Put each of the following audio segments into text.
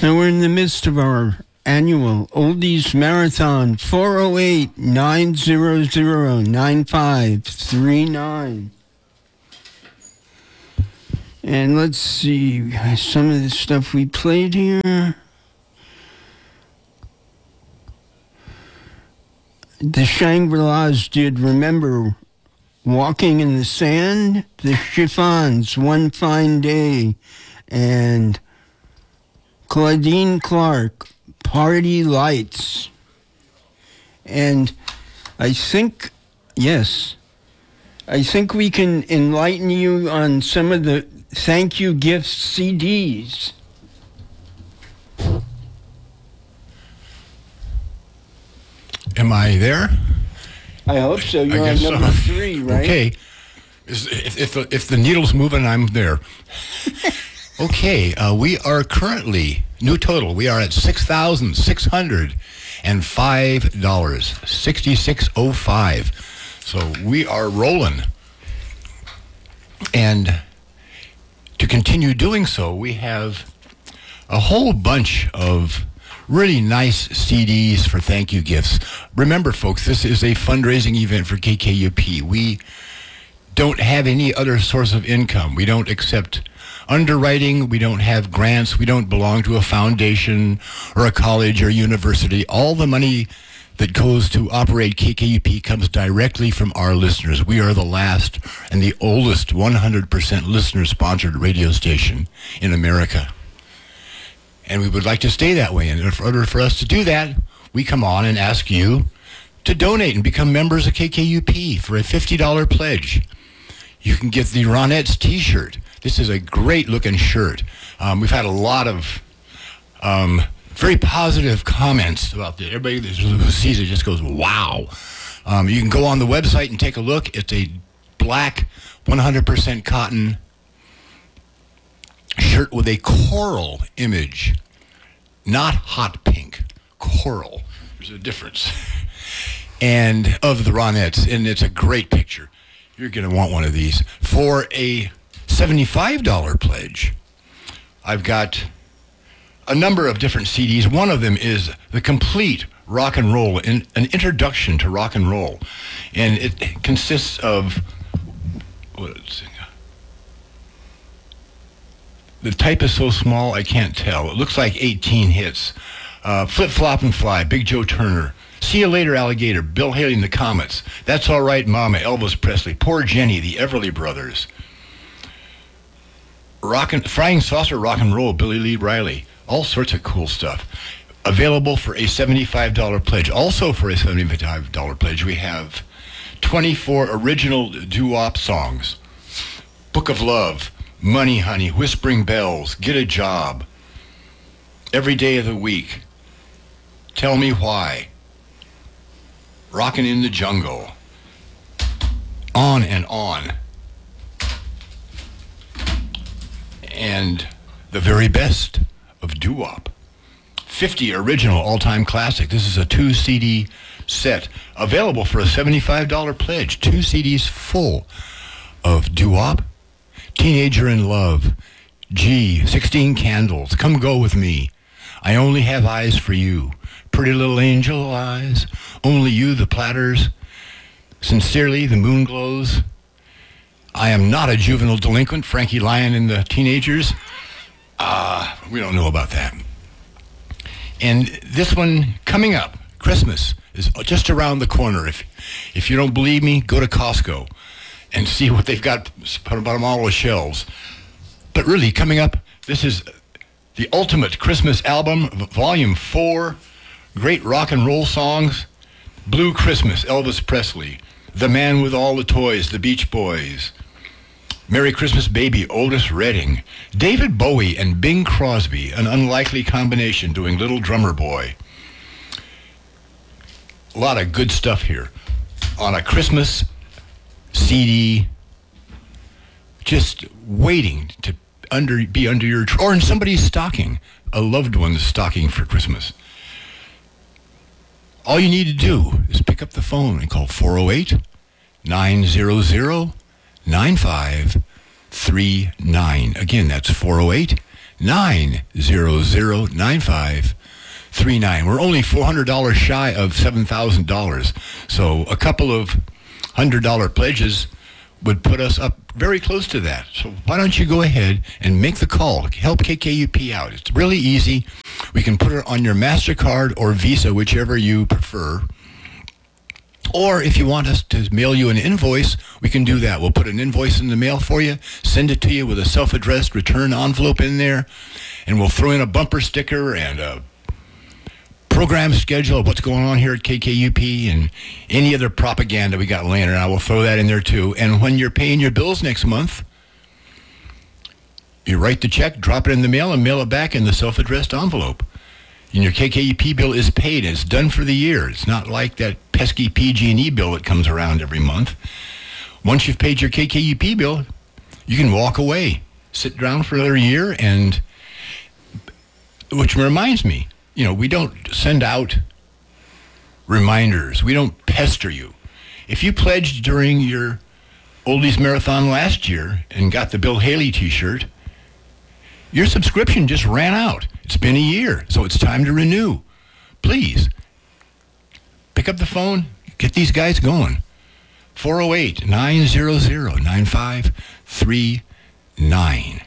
And we're in the midst of our annual Oldies Marathon, 408-900-9539. And let's see some of the stuff we played here. The Shangri-Las did Remember Walking in the Sand, the Chiffons, One Fine Day, and Claudine Clark, Party Lights. And I think we can enlighten you on some of the thank you gifts CDs. Am I there? I hope so. You're on number 3, right? Okay. If the needle's moving, I'm there. Okay, we are currently, new total, we are at $6,605, $66.05. So we are rolling. And to continue doing so, we have a whole bunch of really nice CDs for thank you gifts. Remember, folks, this is a fundraising event for KKUP. We don't have any other source of income. We don't accept underwriting. We don't have grants. We don't belong to a foundation or a college or university. All the money that goes to operate KKUP comes directly from our listeners. We are the last and the oldest 100% listener-sponsored radio station in America. And we would like to stay that way. And in order for us to do that, we come on and ask you to donate and become members of KKUP for a $50 pledge. You can get the Ronettes t-shirt. This is a great-looking shirt. We've had a lot of very positive comments about this. Everybody who sees it just goes, wow. You can go on the website and take a look. It's a black, 100% cotton shirt with a coral image. Not hot pink, coral. There's a difference. And of the Ronettes, and it's a great picture. You're going to want one of these. For a $75 pledge, I've got a number of different CDs. One of them is the complete rock and roll, an introduction to rock and roll. And it consists of, the type is so small I can't tell. It looks like 18 hits. Flip, Flop, and Fly, Big Joe Turner. See You Later, Alligator, Bill Haley and the Comets. That's All Right, Mama, Elvis Presley. Poor Jenny, the Everly Brothers. Frying Saucer Rock and Roll, Billy Lee Riley. All sorts of cool stuff. Available for a $75 pledge. Also for a $75 pledge, we have 24 original doo-wop songs. Book of Love, Money Honey, Whispering Bells, Get a Job, Every Day of the Week, Tell Me Why, Rockin' in the Jungle, on and on. And the very best of doo-wop. 50 original all-time classic. This is a 2 CD set available for a $75 pledge. 2 CDs full of doo-wop, Teenager in Love, 16 Candles, Come Go With Me, I Only Have Eyes for You, Pretty Little Angel Eyes, Only You, The Platters, Sincerely, The Moon Glows, I Am Not a Juvenile Delinquent, Frankie Lyon and the Teenagers. We don't know about that. And this one coming up, Christmas, is just around the corner. If you don't believe me, go to Costco and see what they've got put on all the shelves. But really, coming up, this is the ultimate Christmas album, Volume 4, great rock and roll songs. Blue Christmas, Elvis Presley. The Man with All the Toys, the Beach Boys. Merry Christmas Baby, Otis Redding. David Bowie and Bing Crosby, an unlikely combination, doing Little Drummer Boy. A lot of good stuff here on a Christmas CD, just waiting to be under your tree, or in somebody's stocking, a loved one's stocking for Christmas. All you need to do is pick up the phone and call 408-900-9539. Again, that's 900-9539. We're only $400 shy of $7,000. So a couple of $100 pledges would put us up very close to that. So why don't you go ahead and make the call. Help KKUP out. It's really easy. We can put it on your MasterCard or Visa, whichever you prefer. Or if you want us to mail you an invoice, we can do that. We'll put an invoice in the mail for you, send it to you with a self-addressed return envelope in there, and we'll throw in a bumper sticker and a program schedule of what's going on here at KKUP and any other propaganda we got laying around. We'll throw that in there too. And when you're paying your bills next month, you write the check, drop it in the mail, and mail it back in the self-addressed envelope. And your KKUP bill is paid. It's done for the year. It's not like that pesky PG&E bill that comes around every month. Once you've paid your KKUP bill, you can walk away, sit down for another year, and which reminds me, we don't send out reminders. We don't pester you. If you pledged during your Oldies Marathon last year and got the Bill Haley t-shirt, your subscription just ran out. It's been a year, so it's time to renew. Please, pick up the phone, get these guys going. 408-900-9539.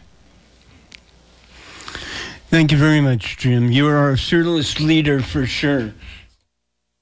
Thank you very much, Jim. You are our fearless leader for sure.